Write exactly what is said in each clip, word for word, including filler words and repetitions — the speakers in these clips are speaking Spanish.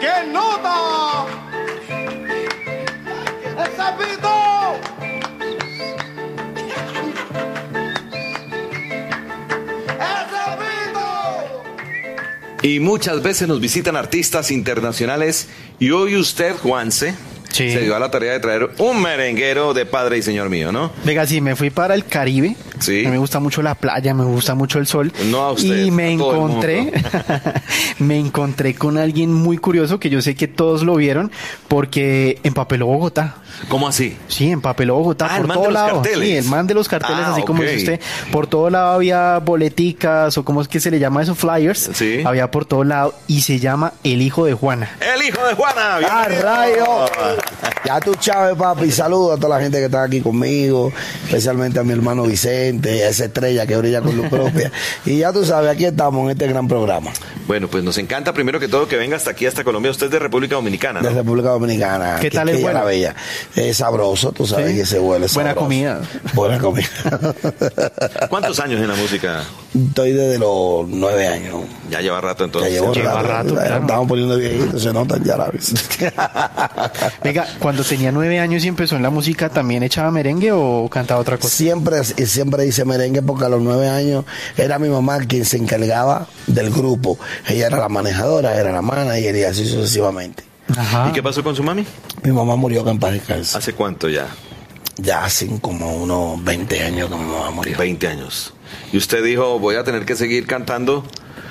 ¡Qué nota! ¡Ese pito! ¡Ese pito! Y muchas veces nos visitan artistas internacionales y hoy usted, Juanse, sí, se dio a la tarea de traer un merenguero de padre y señor mío, ¿no? Venga, sí, me fui para el Caribe. Sí. Me gusta mucho la playa, me gusta mucho el sol. No a usted, y me encontré, me encontré con alguien muy curioso que yo sé que todos lo vieron porque empapeló Bogotá. ¿Cómo así? Sí, empapeló Bogotá ah, por todo lado. Sí, el man de los carteles, ah, así okay. como dice usted. Por todo lado había boleticas o cómo es que se le llama eso, flyers. Sí. Había por todo lado y se llama El Hijo de Juana. El Hijo de Juana. ¡Ah, rayo! Ya tú sabes, papi. Saludos a toda la gente que está aquí conmigo, especialmente a mi hermano Vicente, a esa estrella que brilla con luz propia. Y ya tú sabes, aquí estamos en este gran programa. Bueno, pues nos encanta primero que todo que venga hasta aquí, hasta Colombia. Usted es de República Dominicana, ¿no? De República Dominicana. ¿Qué que, tal es que buena? Bella. Es sabroso, tú sabes, ¿sí? Que se huele sabroso. Buena comida. Buena comida. ¿Cuántos años en la música? Estoy desde los nueve años. Ya lleva rato entonces. Ya llevo lleva rato. rato Ya, claro. Estamos poniendo viejitos, se notan ya la vez. Venga, cuando tenía nueve años y empezó en la música, ¿también echaba merengue o cantaba otra cosa? Siempre, siempre hice merengue porque a los nueve años era mi mamá quien se encargaba del grupo. Ella era la manejadora, era la manager y así sucesivamente. Ajá. ¿Y qué pasó con su mami? Mi mamá murió en paz descanse. ¿Hace cuánto ya? Ya hace como unos veinte años que mi mamá murió. veinte años. Y usted dijo, voy a tener que seguir cantando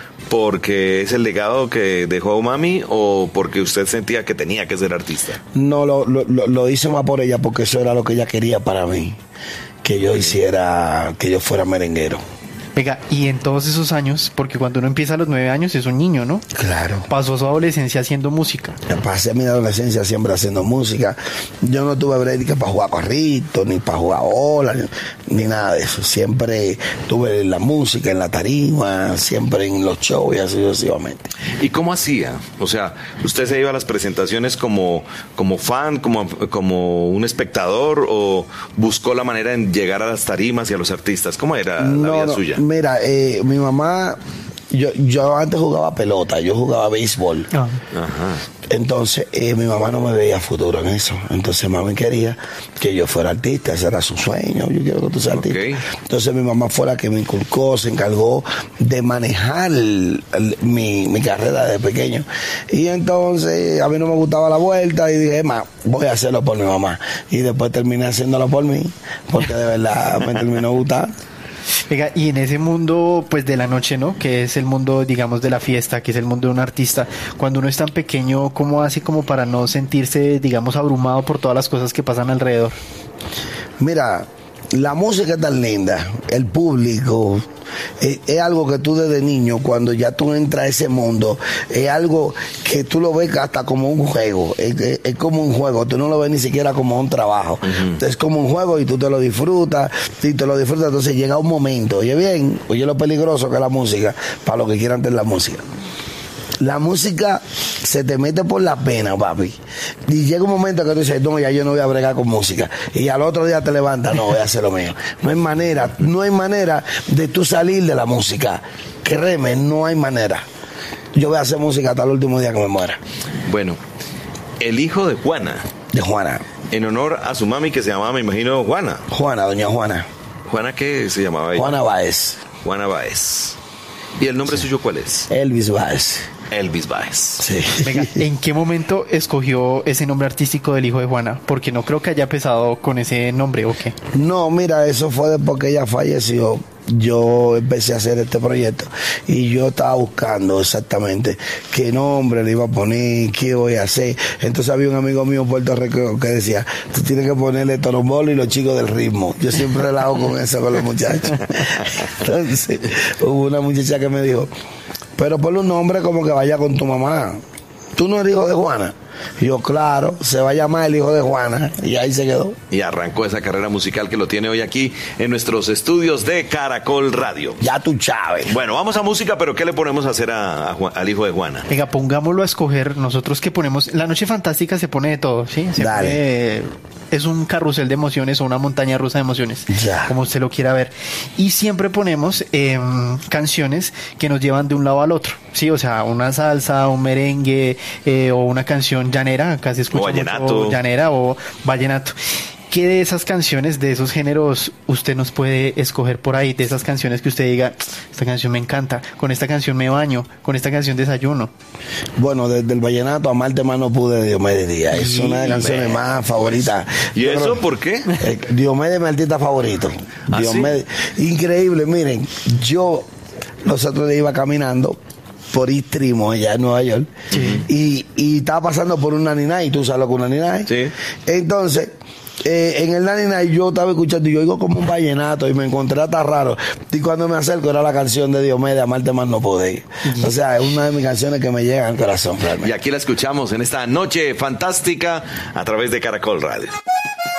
porque es el legado que dejó mami o porque usted sentía que tenía que ser artista. No, lo, lo, lo hice más por ella porque eso era lo que ella quería para mí. Que yo hiciera, que yo fuera merenguero. Venga, y en todos esos años, porque cuando uno empieza a los nueve años es un niño, ¿no? Claro. Pasó su adolescencia haciendo música. Pasé mi adolescencia siempre haciendo música. Yo no tuve break para jugar carritos, ni para jugar ola, ni, ni nada de eso. Siempre tuve la música, en la tarima, siempre en los shows y así sucesivamente. ¿Y cómo hacía? O sea, ¿usted se iba a las presentaciones como, como fan, como, como un espectador o buscó la manera de llegar a las tarimas y a los artistas? ¿Cómo era la no, vida no. suya? Mira, eh, mi mamá, yo, yo antes jugaba pelota, yo jugaba béisbol. Ah. Ajá. Entonces, eh, mi mamá no me veía futuro en eso. Entonces, mami quería que yo fuera artista, ese era su sueño. Yo quiero que tú seas artista. Okay. Entonces, mi mamá fue la que me inculcó, se encargó de manejar el, el, mi, mi carrera desde pequeño. Y entonces, a mí no me gustaba la vuelta y dije, ma, voy a hacerlo por mi mamá. Y después terminé haciéndolo por mí, porque de verdad me terminó gustando. Venga, y en ese mundo, pues, de la noche, ¿no? Que es el mundo, digamos, de la fiesta, que es el mundo de un artista. Cuando uno es tan pequeño, ¿cómo hace como para no sentirse, digamos, abrumado por todas las cosas que pasan alrededor? Mira, la música es tan linda, el público, es, es algo que tú desde niño, cuando ya tú entras a ese mundo, es algo que tú lo ves hasta como un juego, es, es, es como un juego, tú no lo ves ni siquiera como un trabajo, uh-huh. Es como un juego y tú te lo disfrutas, y te lo disfrutas, entonces llega un momento, oye bien, oye lo peligroso que es la música, para los que quieran tener la música. La música se te mete por la pena, papi. Y llega un momento que tú dices, no, ya yo no voy a bregar con música. Y al otro día te levantas, no, voy a hacer lo mío. No hay manera, no hay manera de tú salir de la música. Créeme, no hay manera. Yo voy a hacer música hasta el último día que me muera. Bueno, el hijo de Juana. De Juana. En honor a su mami que se llamaba, me imagino, Juana. Juana, doña Juana. ¿Juana qué se llamaba ella? Juana Báez. Juana Báez. ¿Y el nombre sí. suyo cuál es? Elvis Báez. Elvis Báez. Sí. Venga, ¿en qué momento escogió ese nombre artístico del hijo de Juana? Porque no creo que haya empezado con ese nombre, ¿o qué? No, mira, eso fue después que ella falleció. Yo empecé a hacer este proyecto y yo estaba buscando exactamente qué nombre le iba a poner, qué voy a hacer. Entonces había un amigo mío en Puerto Rico que decía, tú tienes que ponerle Torombolo y los chicos del ritmo. Yo siempre relajo con eso con los muchachos. Entonces hubo una muchacha que me dijo, pero ponle un nombre como que vaya con tu mamá. Tú no eres hijo de Juana. Y yo, claro, se va a llamar El Hijo de Juana. Y ahí se quedó. Y arrancó esa carrera musical que lo tiene hoy aquí en nuestros estudios de Caracol Radio. Ya tú sabes. Bueno, vamos a música, pero ¿qué le ponemos a hacer a, a Juan- al Hijo de Juana? Venga, pongámoslo a escoger. Nosotros que ponemos. La Noche Fantástica se pone de todo, ¿sí? Se Dale. pone- es un carrusel de emociones o una montaña rusa de emociones, Ya. como usted lo quiera ver. Y siempre ponemos eh, canciones que nos llevan de un lado al otro, ¿sí? O sea, una salsa, un merengue eh, o una canción llanera, casi escucho O vallenato. mucho llanera o vallenato. ¿Qué de esas canciones, de esos géneros, usted nos puede escoger por ahí? De esas canciones que usted diga, esta canción me encanta, con esta canción me baño, con esta canción desayuno. Bueno, desde el vallenato a Amarte más no pude de Diomedes Díaz. Es Sí, una de las canciones ve. más favoritas. ¿Y Yo eso creo- por qué? Eh, Diomedes es mi artista favorito. ¿Ah, Diomedes. Increíble, miren, yo los otros días iba caminando por East Tremont, allá en Nueva York, y, y estaba pasando por un naninay, tú sabes lo que es un naninay. Sí. Entonces, eh, en el naninay yo estaba escuchando y yo oigo como un vallenato y me encontré hasta raro. Y cuando me acerco era la canción de Diomedes, Amarte más no podéis. O sea, es una de mis canciones que me llega al corazón Y realmente. aquí la escuchamos en esta noche fantástica a través de Caracol Radio.